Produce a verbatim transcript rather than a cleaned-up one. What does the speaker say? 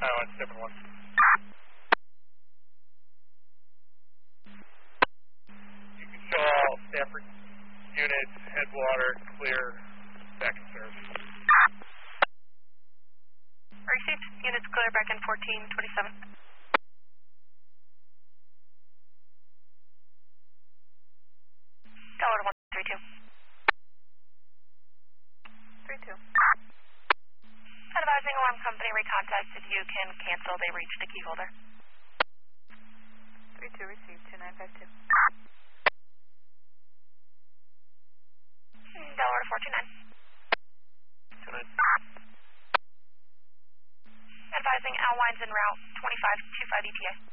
Island seven one. You can show all Stafford units, headwater, clear, back in service. Received. Units clear back in fourteen twenty-seven. Tower one three two. three two. Advising alarm company recontacted. You can cancel. They reached the key holder. three two received. two nine five two. Delaware four two nine. two nine. Advising Al winds en route twenty-five twenty-five E T A.